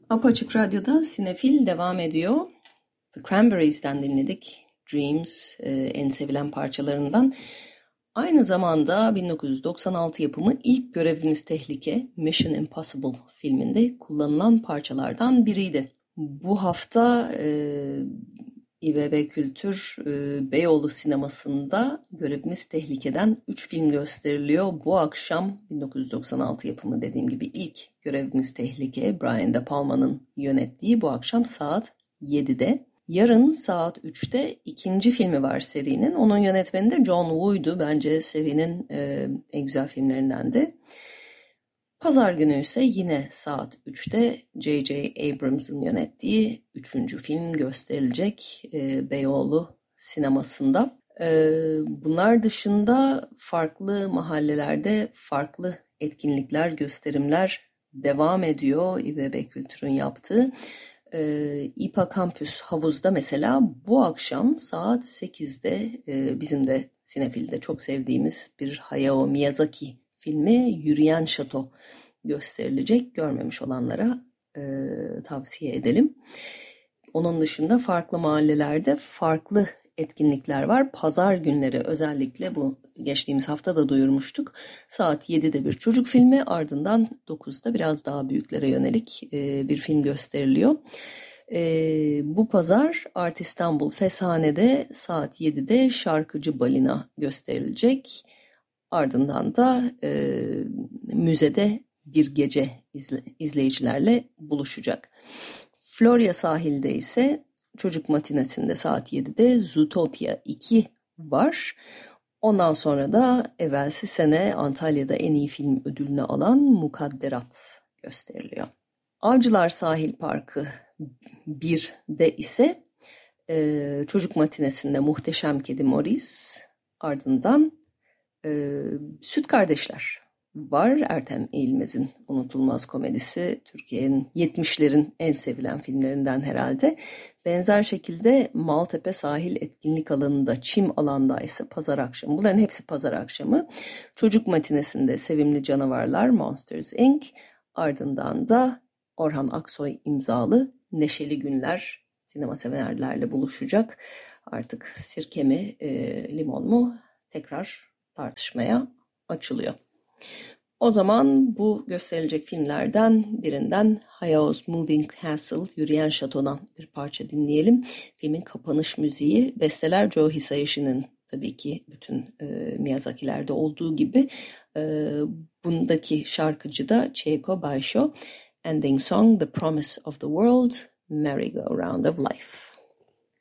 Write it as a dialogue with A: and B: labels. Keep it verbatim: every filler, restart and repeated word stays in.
A: Apaçık Radyo'da Sinefil devam ediyor. The Cranberries'ten dinledik. Dreams e, en sevilen parçalarından. Aynı zamanda bin dokuz yüz doksan altı yapımı İlk Görevimiz Tehlike, Mission Impossible filminde kullanılan parçalardan biriydi. Bu hafta e, İBB Kültür e, Beyoğlu sinemasında Görevimiz Tehlike'den üç film gösteriliyor. Bu akşam bin dokuz yüz doksan altı yapımı dediğim gibi ilk Görevimiz Tehlike, Brian De Palma'nın yönettiği, bu akşam saat yedide. Yarın saat üçte ikinci filmi var serinin. Onun yönetmeni de John Woo'ydu. Bence serinin e, en güzel filmlerindendi. Pazar günü ise yine saat üçte J J Abrams'ın yönettiği üçüncü film gösterilecek e, Beyoğlu sinemasında. E, bunlar dışında farklı mahallelerde farklı etkinlikler, gösterimler devam ediyor İBB Kültür'ün yaptığı. Ee, İPA Kampüs Havuz'da mesela bu akşam saat sekizde e, bizim de Sinefil'de çok sevdiğimiz bir Hayao Miyazaki filmi Yürüyen Şato gösterilecek. Görmemiş olanlara e, tavsiye edelim. Onun dışında farklı mahallelerde farklı etkinlikler var. Pazar günleri özellikle, bu geçtiğimiz hafta da duyurmuştuk. Saat yedide bir çocuk filmi, ardından dokuzda biraz daha büyüklere yönelik e, bir film gösteriliyor. E, bu pazar Art İstanbul Feshane'de saat yedide Şarkıcı Balina gösterilecek. Ardından da e, müzede bir gece izle, izleyicilerle buluşacak. Florya sahilde ise çocuk matinesinde saat yedide Zootopia iki var. Ondan sonra da evvelsi sene Antalya'da en iyi film ödülünü alan Mukadderat gösteriliyor. Avcılar Sahil Parkı birde ise e, çocuk matinesinde Muhteşem Kedi Morris, ardından e, Süt Kardeşler var. Ertem Eğilmez'in unutulmaz komedisi, Türkiye'nin yetmişlerin en sevilen filmlerinden herhalde. Benzer şekilde Maltepe Sahil Etkinlik Alanı'nda, Çim Alan'da ise pazar akşamı. Bunların hepsi pazar akşamı. Çocuk matinesinde Sevimli Canavarlar, Monsters incorporated. Ardından da Orhan Aksoy imzalı Neşeli Günler sinema severlerle buluşacak. Artık sirke mi, e, limon mu, tekrar tartışmaya açılıyor. O zaman bu gösterilecek filmlerden birinden Hayao's Moving Castle, Yürüyen Şato'dan bir parça dinleyelim. Filmin kapanış müziği, besteler Joe Hisayashi'nin, tabii ki bütün e, Miyazaki'lerde olduğu gibi. E, bundaki şarkıcı da Chieko Baisho. Ending song The Promise of the World, Merry Go Round of Life.